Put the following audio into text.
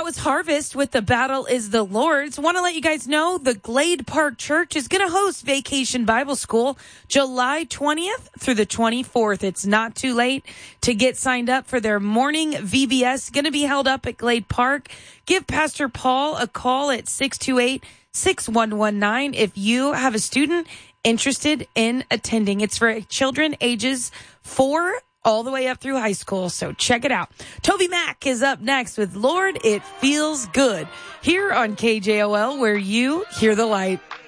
was Harvest with The Battle is the Lord's. Want to let you guys know the Glade Park Church is going to host Vacation Bible School July 20th through the 24th. It's not too late to get signed up for their morning VBS. Going to be held up at Glade Park. Give Pastor Paul a call at 628-6119 if you have a student interested in attending. It's for children ages 4 all the way up through high school, so check it out. Toby Mac is up next with Lord, It Feels Good, here on KJOL, where you hear the light.